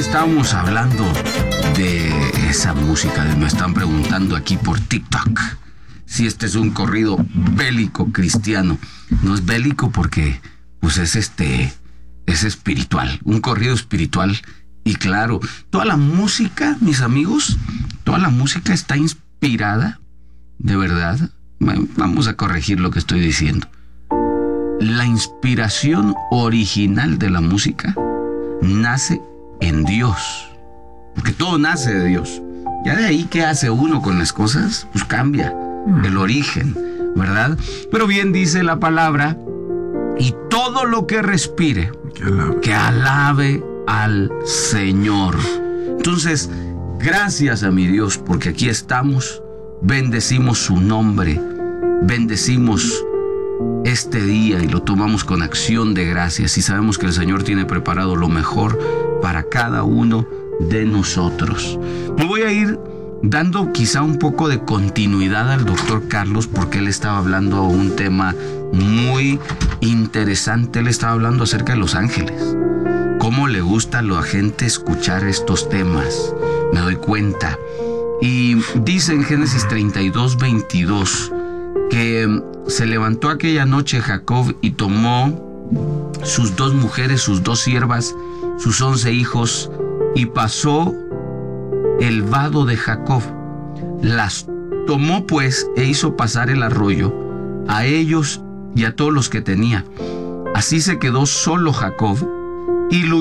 estábamos hablando de esa música, me están preguntando aquí por TikTok si este es un corrido bélico cristiano. No es bélico porque pues es espiritual, un corrido espiritual. Y claro, toda la música, mis amigos, toda la música está inspirada, de verdad. Vamos a corregir lo que estoy diciendo. La inspiración original de la música nace en Dios, porque todo nace de Dios. Ya de ahí, ¿qué hace uno con las cosas? Pues cambia el origen, ¿verdad? Pero bien dice la palabra, y todo lo que respire, que alabe al Señor. Entonces, gracias a mi Dios, porque aquí estamos, bendecimos su nombre, bendecimos este día y lo tomamos con acción de gracias, y sabemos que el Señor tiene preparado lo mejor para cada uno de nosotros. Me voy a ir dando quizá un poco de continuidad al doctor Carlos, porque él estaba hablando un tema muy interesante. Él estaba hablando acerca de los ángeles. Cómo le gusta a la gente escuchar estos temas, me doy cuenta. Y dice en Génesis 32:22 que se levantó aquella noche Jacob y tomó sus 2 mujeres, sus 2 siervas, sus 11 hijos, y pasó el vado de Jacob. Las tomó pues e hizo pasar el arroyo a ellos y a todos los que tenía. Así se quedó solo Jacob y